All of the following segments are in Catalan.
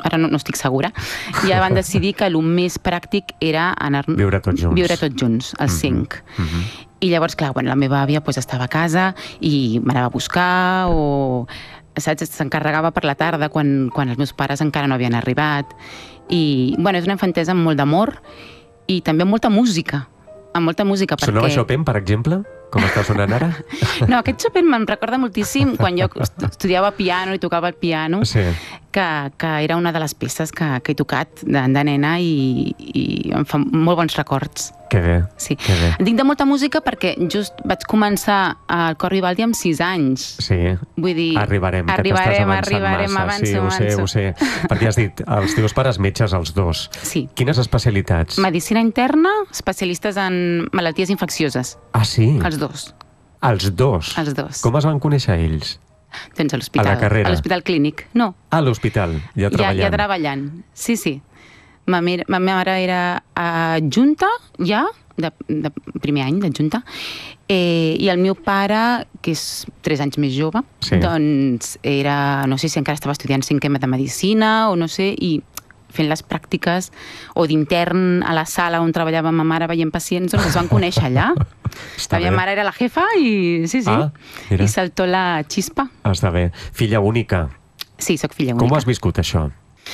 ara no estic segura, ja van decidir que el més pràctic era anar... Viure tots junts, els 5. I llavors, clar, la meva àvia estava a casa i m'anava a buscar o... saps? S'encarregava per la tarda quan els meus pares encara no havien arribat. I, és una infantesa amb molt d'amor i també amb molta música. Amb molta música, perquè... Sonava Chopin, per exemple? Com està sonant ara? No, aquest Chopin me'n recorda moltíssim quan jo estudiava piano i tocava el piano, que era una de les peces que he tocat de nena i em fa molt bons records. Que bé, sí. Que bé. Dic de molta música perquè just vaig començar el cor Vivaldi amb 6 anys. Sí, vull dir, arribarem avanço. Ho sé. Perquè has dit, els teus pares metges, els dos. Sí. Quines especialitats? Medicina interna, especialistes en malalties infeccioses. Ah, sí? Els dos. Els dos? Els dos. Com es van conèixer ells? Doncs a l'hospital. A la carrera? A l'hospital clínic, no. A l'hospital, ja treballant. Ja treballant, sí. Ma mare era adjunta, ja, de primer any d'adjunta, i el meu pare, que és 3 anys més jove, doncs era, no sé si encara estava estudiant 5è de Medicina, o no sé, i fent les pràctiques, o d'intern a la sala on treballava ma mare veient pacients, doncs es van conèixer allà. La meva mare era la jefa i i saltó la xispa. Està bé. Filla única. Sí, soc filla única. Com ho has viscut, això?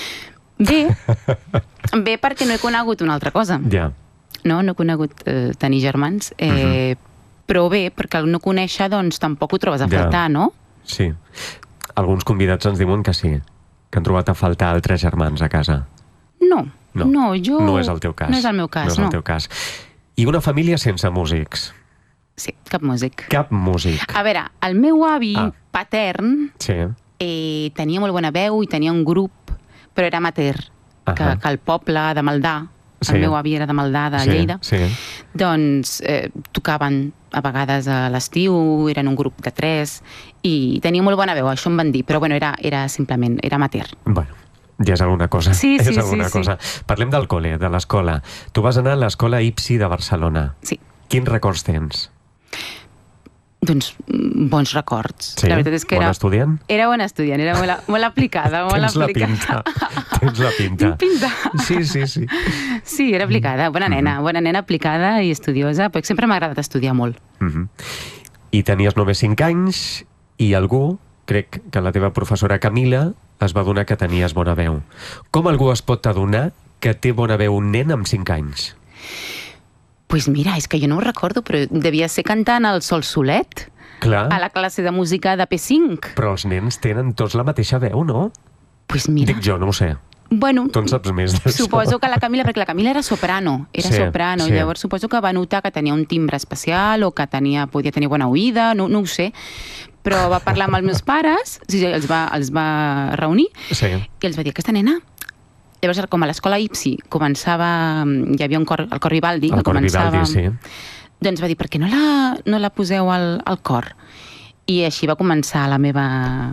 Bé, perquè no he conegut una altra cosa. Ja. No he conegut tenir germans, però bé, perquè al no conèixer, doncs tampoc ho trobes a faltar, no? Sí. Alguns convidats ens diuen que sí, que han trobat a faltar altres germans a casa. No, jo... No és el teu cas. No és el meu cas, no. És el teu cas. I una família sense músics. Sí, cap músic. Cap músic. A veure, el meu avi patern tenia molt bona veu i tenia un grup, però era amateur, que el poble de Maldà, el meu avi era de Maldà, de Lleida, doncs tocaven a vegades a l'estiu, eren un grup de 3, i tenia molt bona veu, això em van dir, però era simplement, era amateur. Bueno, ja és alguna cosa. Sí. Cosa. Parlem del col·le, de l'escola. Tu vas anar a l'escola IPSI de Barcelona. Sí. Quins records tens? Doncs bons records. Sí? La veritat és que bon estudiant? Era bon estudiant, era molt aplicada. Tens la pinta. Tinc pinta. Sí. Sí, era aplicada. Bona nena aplicada i estudiosa, però sempre m'ha agradat estudiar molt. I tenies només 5 anys i algú, crec que la teva professora Camila, es va adonar que tenies bona veu. Com algú es pot adonar que té bona veu un nen amb 5 anys? Doncs mira, és que jo no ho recordo, però devia ser cantant el Sol Solet. Clar. A la classe de música de P5. Però els nens tenen tots la mateixa veu, no? Doncs mira... Dic jo, no ho sé. Bueno, tu en saps més d'això. Suposo que la Camila, perquè la Camila era soprano, llavors suposo que va notar que tenia un timbre especial o que podia tenir bona oïda, no ho sé, però va parlar amb els meus pares, els va reunir i els va dir, aquesta nena... Llavors, com a l'escola IPSI començava, hi havia el cor Vivaldi, doncs va dir, per què no la poseu al cor? I així va començar la meva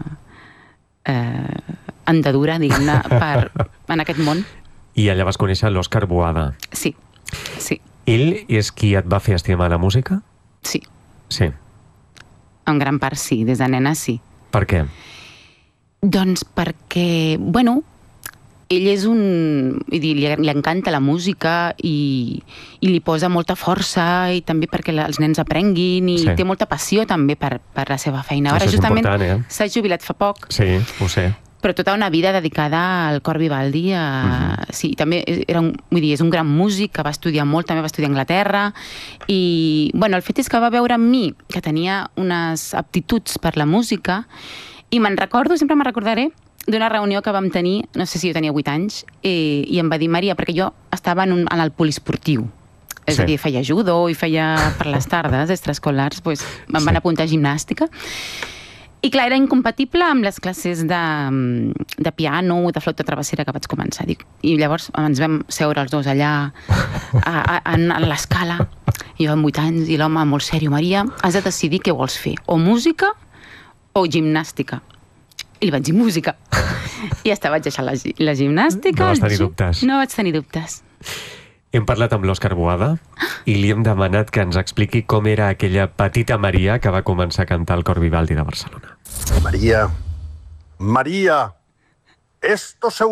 andadura, diguem-ne, en aquest món. I allà vas conèixer l'Òscar Boada. Sí. Ell és qui et va fer estimar la música? Sí. Sí. En gran part sí, des de nena sí. Per què? Doncs perquè, ell és li encanta la música i li posa molta força i també perquè els nens aprenguin i té molta passió també per la seva feina. Ara justament s'ha jubilat fa poc. Sí, ho sé. Però tota una vida dedicada al cor Vivaldi. Sí, també és un gran músic que va estudiar molt, també va estudiar a Anglaterra i el fet és que va veure en mi que tenia unes aptituds per la música i sempre me'n recordaré d'una reunió que vam tenir, no sé si jo tenia 8 anys, i em va dir, Maria, perquè jo estava en el poliesportiu, és a dir, feia judo i feia per les tardes extraescolars, em van apuntar a gimnàstica, i clar, era incompatible amb les classes de piano, de flauta travessera que vaig començar. I llavors ens vam seure els dos allà a l'escala, jo amb 8 anys, i l'home molt sèrio, Maria, has de decidir què vols fer, o música o gimnàstica. I li vaig dir música. I ja vaig deixar la gimnàstica. No vas tenir dubtes. No vaig tenir dubtes. Hem parlat amb l'Òscar Boada i li hem demanat que ens expliqui com era aquella petita Maria que va començar a cantar el cor Vivaldi de Barcelona. María, esto se